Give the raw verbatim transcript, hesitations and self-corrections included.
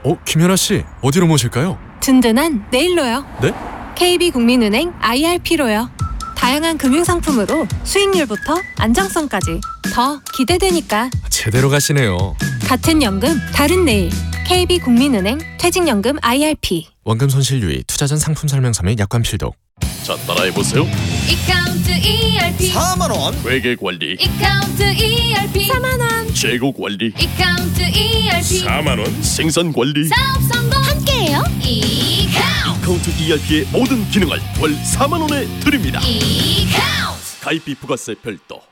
어, 김연아 씨, 어디로 모실까요? 든든한 내일로요. 네? 케이비국민은행 아이알피로요. 다양한 금융상품으로 수익률부터 안정성까지 더 기대되니까. 제대로 가시네요. 같은 연금 다른 내일. 케이비국민은행 퇴직연금 아이알피. 원금 손실 유의, 투자 전 상품 설명서 및 약관 필독. 자, 따라해보세요. 이카운트 이알피 사만 원. 회계 관리. 이카운트 이알피 사만 원. 재고 관리. 이카운트 이알피 사만 원. 생산 관리. 사업 성공 함께해요. 이카운트 이카운트 이알피의 모든 기능을 월 사만 원에 드립니다. 이카운트 가입비 부가세 별도.